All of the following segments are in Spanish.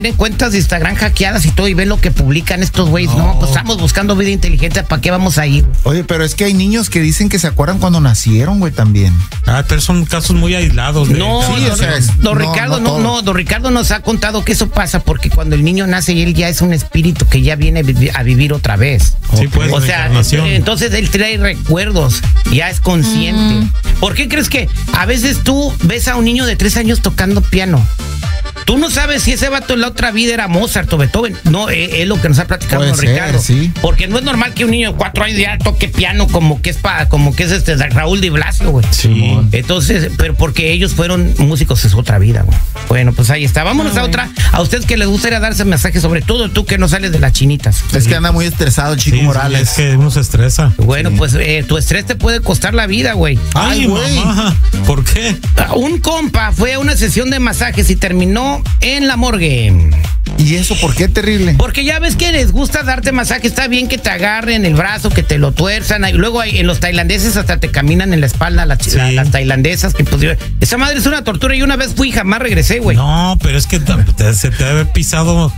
tienen cuentas de Instagram hackeadas y todo y ven lo que publican estos güeyes. No, pues estamos buscando vida inteligente, ¿para qué vamos ahí? Oye, pero es que hay niños que dicen que se acuerdan cuando nacieron, güey, también. Pero son casos muy aislados. No, sí, o sea, don Ricardo nos ha contado que eso pasa porque cuando el niño nace y él ya es un espíritu que ya viene a vivir otra vez. Sí, pues, o sea, entonces él trae recuerdos, ya es consciente. ¿Por qué crees que a veces tú ves a un niño de 3 años tocando piano? Tú no sabes si ese vato en la otra vida era Mozart o Beethoven. No, es lo que nos ha platicado don Ricardo. Sí. Porque no es normal que un niño de 4 años ya toque piano como que es Raúl Di Blasio, güey. Sí. Entonces, pero porque ellos fueron músicos es otra vida, güey. Bueno, pues ahí está. Vámonos a otra. A usted que les gustaría darse mensajes, sobre todo tú que no sales de las chinitas. Es que anda muy estresado el Chico Morales. Es que uno se estresa. Bueno, pues tu estrés te puede costar la vida, güey. Ay, güey. Mamá. ¿Por qué? Un compa fue a una sesión de masajes y terminó en la morgue. ¿Y eso por qué terrible? Porque ya ves que les gusta darte masaje. Está bien que te agarren el brazo, que te lo tuerzan. Y luego en los tailandeses hasta te caminan en la espalda las tailandesas. Que pues, esa madre es una tortura. Y una vez fui y jamás regresé, güey. No, pero es que se te debe pisado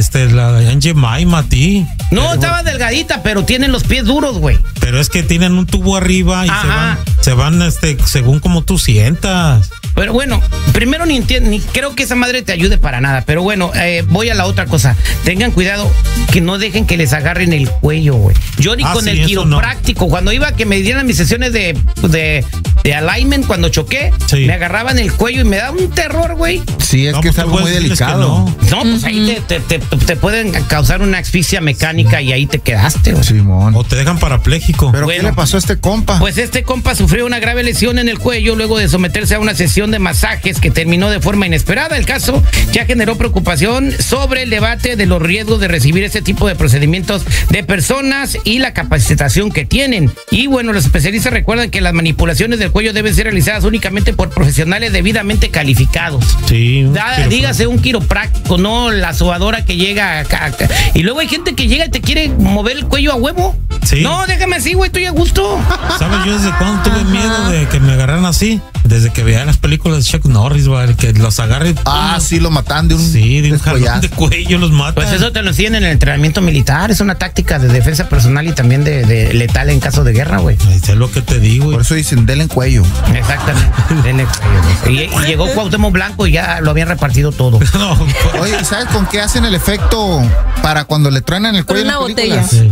la Angie Maima a ti. No, pero, estaba delgadita, pero tienen los pies duros, güey. Pero es que tienen un tubo arriba y se van según como tú sientas. Pero bueno, primero ni creo que esa madre te ayude para nada. Pero bueno, voy a la otra cosa. Tengan cuidado que no dejen que les agarren el cuello, güey. Yo ni con el quiropráctico, cuando iba a que me dieran mis sesiones de alignment, cuando choqué, me agarraban el cuello y me daba un terror, güey. Sí, es que es algo muy delicado. No, pues ahí te pueden causar una asfixia mecánica y ahí te quedaste, güey. Simón. O te dejan parapléjico. ¿Pero qué le pasó a este compa? Pues este compa sufrió una grave lesión en el cuello luego de someterse a una sesión de masajes que terminó de forma inesperada. El caso ya generó preocupación sobre el debate de los riesgos de recibir este tipo de procedimientos de personas y la capacitación que tienen. Y bueno, los especialistas recuerdan que las manipulaciones del cuello deben ser realizadas únicamente por profesionales debidamente calificados. Sí. Dígase un quiropráctico, no la sobadora que llega acá. Y luego hay gente que llega y te quiere mover el cuello a huevo. Sí. No, déjame así, güey, estoy a gusto. ¿Sabes yo desde cuándo tuve miedo de que me agarraran así? Desde que veía las películas de Chuck Norris, güey, que los agarre. Sí, lo matan de un jalón de cuello, los matan. Pues eso te lo enseñan en el entrenamiento militar. Es una táctica de defensa personal y también de letal en caso de guerra, güey. Es lo que te digo, güey. Por eso dicen, denle en cuello. Exactamente, denle cuello. Y llegó Cuauhtémoc Blanco y ya lo habían repartido todo. Oye, ¿sabes con qué hacen el efecto para cuando le truenan el cuello? Con una botella. Sí.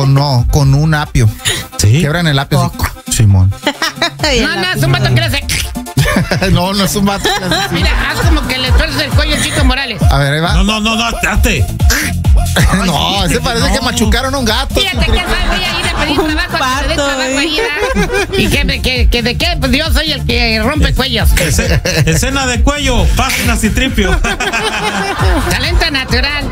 Con un apio. Sí. Quebran el apio así. Simón. No, es un vato que le hace. No es un vato. Mira, haz como que le tuerces el cuello a Chico Morales. A ver, ahí va. No, date. No, ese parece que machucaron a un gato. Fíjate que voy a ir a pedir trabajo, a que me dé trabajo ahí, ¿verdad? ¿Y que de qué? Pues yo soy el que rompe cuellos. Escena de cuello, página Citripio. Talento natural.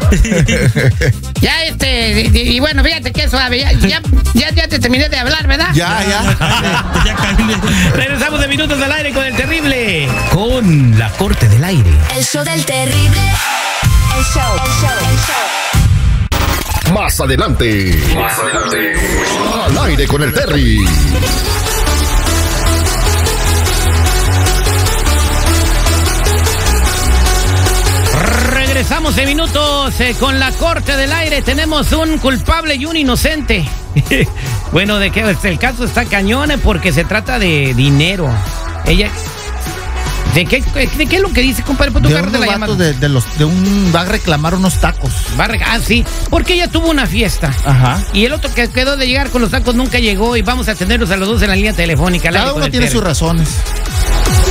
Ya y bueno, fíjate que suave. Ya te terminé de hablar, ¿verdad? Ya. Regresamos de Minutos al Aire con el Terrible. Con la Corte del Aire. El show del Terrible. El show. Más adelante. Al aire con el Terry. Regresamos de Minutos con la Corte del Aire. Tenemos un culpable y un inocente. Bueno, de que el caso está cañón porque se trata de dinero. Ella... ¿De qué es lo que dice, compadre? ¿Tú de la llamada? Va a reclamar unos tacos. Sí, porque ella tuvo una fiesta. Ajá. Y el otro que quedó de llegar con los tacos nunca llegó y vamos a tenerlos a los dos en la línea telefónica. Cada uno tiene sus razones.